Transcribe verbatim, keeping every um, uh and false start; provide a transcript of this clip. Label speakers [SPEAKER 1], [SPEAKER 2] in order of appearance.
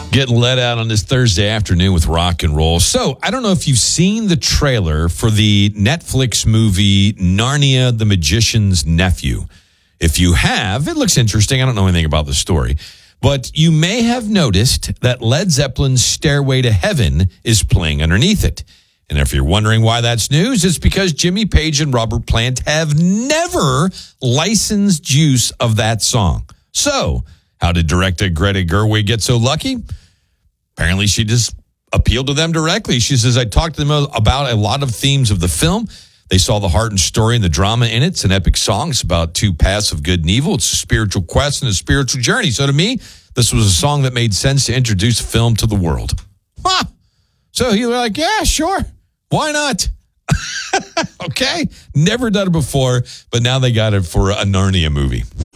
[SPEAKER 1] Getting let out on this Thursday afternoon with rock and roll. So, I don't know if you've seen the trailer for the Netflix movie Narnia, the Magician's Nephew. If you have, it looks interesting. I don't know anything about the story. But you may have noticed that Led Zeppelin's Stairway to Heaven is playing underneath it. And if you're wondering why that's news, it's because Jimmy Page and Robert Plant have never licensed use of that song. So, how did director Greta Gerwig get so lucky? Apparently, she just appealed to them directly. She says, I talked to them about a lot of themes of the film. They saw the heart and story and the drama in it. It's an epic song. It's about two paths of good and evil. It's a spiritual quest and a spiritual journey. So to me, this was a song that made sense to introduce film to the world. Huh. So you're like, yeah, sure. Why not? Okay. Never done it before, but now they got it for a Narnia movie.